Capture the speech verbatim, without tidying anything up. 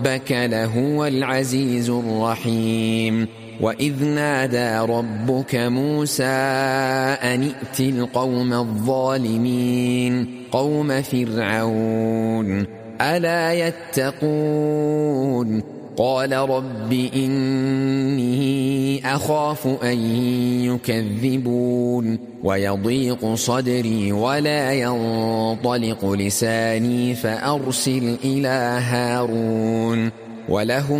ربك لهو العزيز الرحيم وإذ نادى ربك موسى أن ائت القوم الظالمين قوم فرعون ألا يتقون قال رب إني أخاف أن يكذبون ويضيق صدري ولا ينطلق لساني فأرسل إلى هارون وله